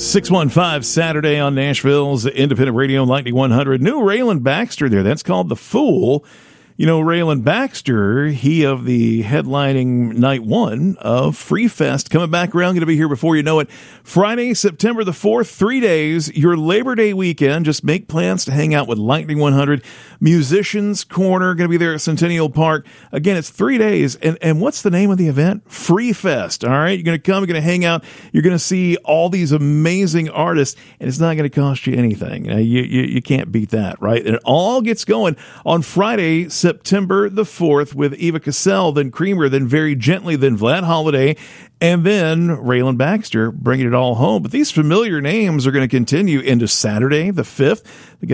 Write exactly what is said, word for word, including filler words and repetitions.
six one five Saturday on Nashville's Independent Radio, Lightning one hundred. New Raylan Baxter there. That's called The Fool. You know, Raylan Baxter, he of the headlining night one of Free Fest, coming back around, going to be here before you know it. Friday, September the fourth, three days, your Labor Day weekend. Just make plans to hang out with Lightning one hundred. Musicians Corner, going to be there at Centennial Park. Again, it's three days. And, and what's the name of the event? Free Fest. All right. You're going to come, you're going to hang out. You're going to see all these amazing artists, and it's not going to cost you anything. Uh, you, you, you can't beat that, right? And it all gets going on Friday, September the fourth, with Eva Cassell, then Creamer, then Very Gently, then Vlad Holiday, and then Raylan Baxter bringing it all home. But these familiar names are going to continue into Saturday the fifth.